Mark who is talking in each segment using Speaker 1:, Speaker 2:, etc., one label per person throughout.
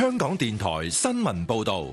Speaker 1: 香港電台新聞報道。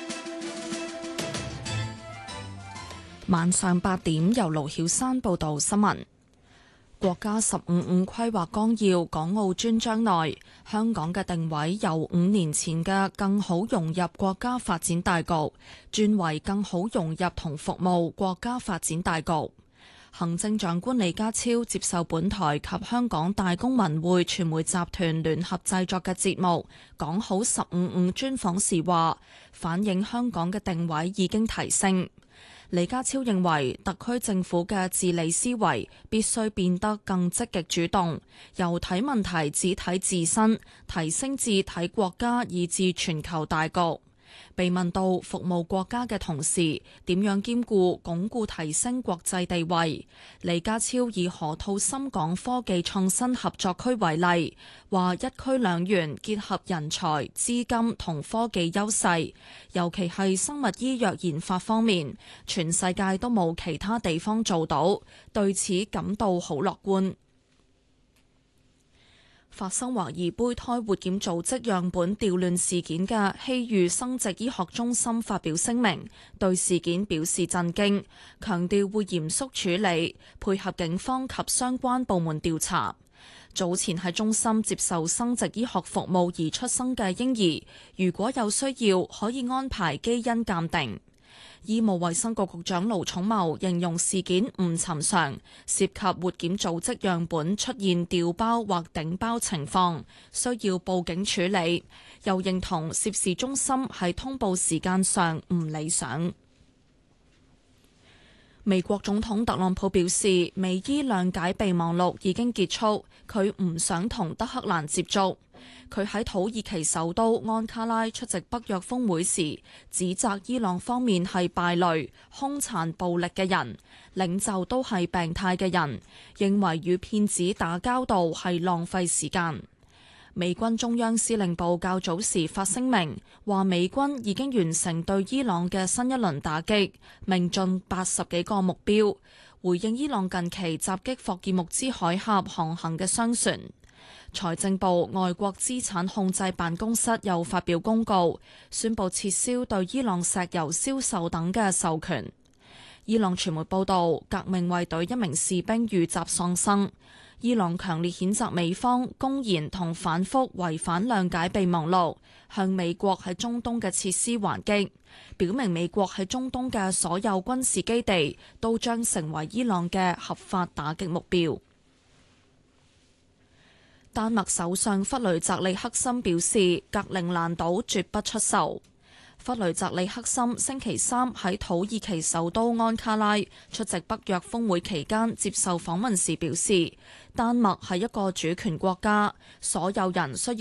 Speaker 2: 晚上8點，由盧曉珊報道新聞。國家15規劃綱要港澳專章內，香港嘅定位由5年前嘅更好融入國家發展大局，轉為更好融入同服務國家發展大局。行政長官李家超接受本台及香港大公文匯傳媒集團聯合製作嘅節目《講好15專訪》時話，反映香港嘅定位已經提升。李家超認為，特區政府嘅治理思維必須變得更積極主動，由睇問題只睇自身，提升至睇國家以至全球大局。被問到服務國家嘅同時，點樣兼顧鞏固提升國際地位，李家超以河套深港科技創新合作區為例，話一區兩園結合人才、資金同科技優勢，尤其係生物醫藥研發方面，全世界都冇其他地方做到，對此感到好樂觀。發生懷疑胚胎活檢組織樣本調亂事件嘅希裕生殖醫學中心發表聲明，對事件表示震驚，強調會嚴肅處理，配合警方及相關部門調查。早前喺中心接受生殖醫學服務而出生嘅嬰兒，如果有需要，可以安排基因鑑定。醫務衛生局局長盧寵茂形容事件唔尋常，涉及活檢組織樣本出現調包或頂包情況，需要報警處理。又認同涉事中心喺通報時間上唔理想。美國總統特朗普表示，美伊諒解備忘錄已經結束，佢唔想同德黑蘭接觸。佢喺土耳其首都安卡拉出席北約峰會時，指責伊朗方面係敗類、兇殘暴力嘅人，領袖都係病態嘅人，認為與騙子打交道係浪費時間。美軍中央司令部較早時發聲明，話美軍已經完成對伊朗嘅新一輪打擊，命中80幾個目標，回應伊朗近期襲擊霍爾木茲海峽航行嘅商船。財政部外國資產控制辦公室又發表公告，宣布撤銷對伊朗石油銷售等嘅授權。伊朗傳媒報道，革命衛隊一名士兵遇襲喪生。伊朗強烈譴責美方公然同反覆違反諒解備忘錄，向美國喺中東嘅設施還擊，表明美國喺中東嘅所有軍事基地都將成為伊朗嘅合法打擊目標。丹麥首相弗雷澤里克森表示，格陵蘭島絕不出售。弗雷澤里克森星期三喺土耳其首都安卡拉出席北約峰會期間接受訪問時表示，丹麥係一個主權國家，所有人需要